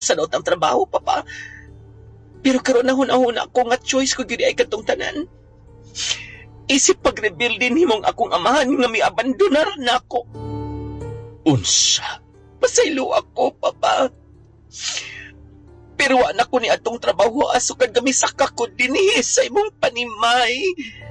sa daot ang trabaho, papa. Pero karon na hunahuna ko nga choice ko gyud ay katong tanan. Isip pag-rebuild din himong akong amahan nga mi-abandonar na ako. Unsa? Pasaylo ako, papa. Pero wa na ko ni atong trabaho aso kag gamisaka ko dinhi sa imong panimay.